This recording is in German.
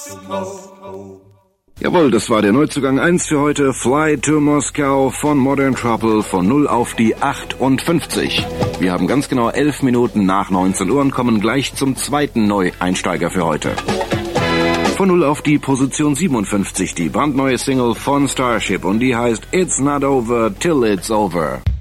Jawohl, das war der Neuzugang 1 für heute. Fly to Moscow von Modern Trouble von 0 auf die 58. Wir haben ganz genau 11 Minuten nach 19 Uhr und kommen gleich zum zweiten Neueinsteiger für heute. Von 0 auf die Position 57, die brandneue Single von Starship und die heißt It's Not Over Till It's Over.